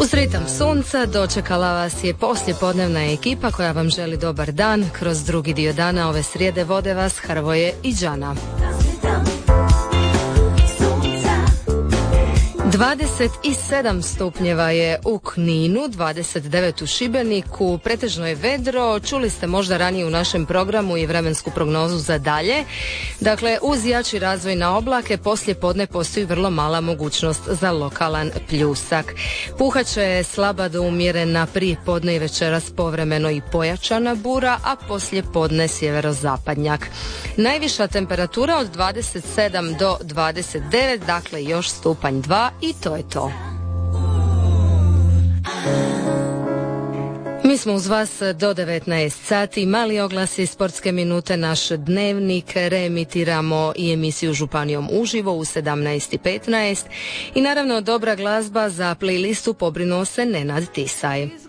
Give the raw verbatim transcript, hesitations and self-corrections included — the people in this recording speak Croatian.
Uz ritam sunca dočekala vas je poslijepodnevna ekipa koja vam želi dobar dan. Kroz drugi dio dana ove srijede vode vas Hrvoje i Đana. dvadeset sedam stupnjeva je u Kninu, dvadeset devet u Šibeniku, pretežno je vedro, čuli ste možda ranije u našem programu i vremensku prognozu za dalje. Dakle, uz jači razvoj na oblake, poslije podne postoji vrlo mala mogućnost za lokalan pljusak. Puhat će slaba do umjerena prije podne i večeras povremeno i pojačana bura, a poslije podne sjeverozapadnjak. Najviša temperatura od dvadeset sedam do dvadeset devet, dakle još stupanj dva i to je to. Mi smo uz vas do devetnaest sati, mali oglas i sportske minute, naš dnevnik, reemitiramo i emisiju Županijom uživo u sedamnaest i petnaest i naravno dobra glazba za playlistu pobrinuo se Nenad Tisaj.